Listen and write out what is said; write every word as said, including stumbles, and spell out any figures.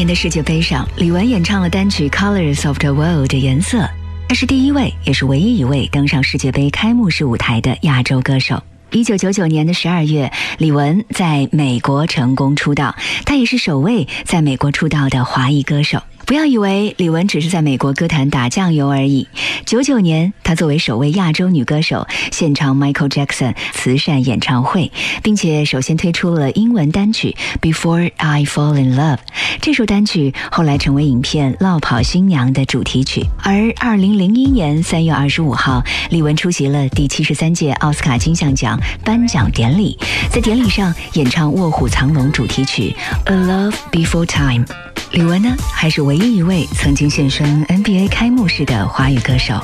的世界杯上，李玟演唱了单曲《Colors of the World》的颜色。她是第一位，也是唯一一位登上世界杯开幕式舞台的亚洲歌手。一九九九年的十二月，李玟在美国成功出道，她也是首位在美国出道的华裔歌手。不要以为李玟只是在美国歌坛打酱油而已。九九年，她作为首位亚洲女歌手献唱 Michael Jackson 慈善演唱会，并且首先推出了英文单曲 Before I Fall in Love。这首单曲后来成为影片《落跑新娘》的主题曲。而二零零一年三月二十五号，李玟出席了第七十三届奥斯卡金像奖颁奖典礼，在典礼上演唱《卧虎藏龙》主题曲 A Love Before Time。李玟呢，还是唯一一位曾经现身 N B A 开幕式的华语歌手。